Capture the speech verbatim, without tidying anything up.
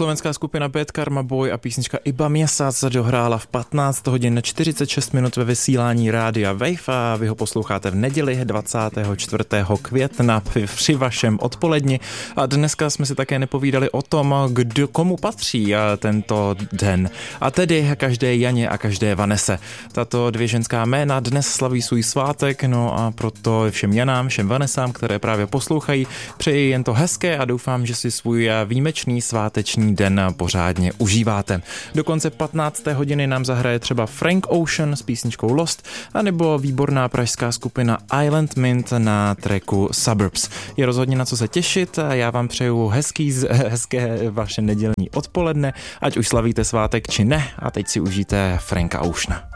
Československá skupina Bad Karma Boy a písnička Iba měsíc dohrála v patnáct hodin čtyřicet šest minut ve vysílání Rádia Wave a vy ho posloucháte v neděli dvacátého čtvrtého května při vašem odpoledni. A dneska jsme si také nepovídali o tom, kdo komu patří tento den. A tedy každé Janě a každé Vanese. Tato dvě ženská jména dnes slaví svůj svátek, no a proto všem Janám, všem Vanesám, které právě poslouchají, přeji jen to hezké a doufám, že si svůj výjimečný sváteční den pořádně užíváte. Do konce patnácté hodiny nám zahraje třeba Frank Ocean s písničkou Lost, anebo výborná pražská skupina Island Mint na tracku Suburbs. Je rozhodně na co se těšit a já vám přeju hezký, hezké vaše nedělní odpoledne, ať už slavíte svátek či ne, a teď si užijte Franka Oceana.